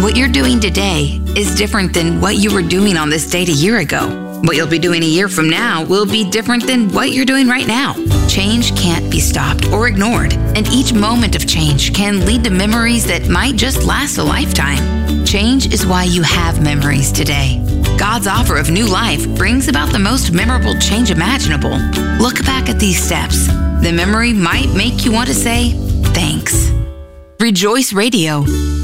What you're doing today is different than what you were doing on this date a year ago. What you'll be doing a year from now will be different than what you're doing right now. Change can't be stopped or ignored, and each moment of change can lead to memories that might just last a lifetime. Change is why you have memories today. God's offer of new life brings about the most memorable change imaginable. Look back at these steps. The memory might make you want to say, thanks. Rejoice Radio.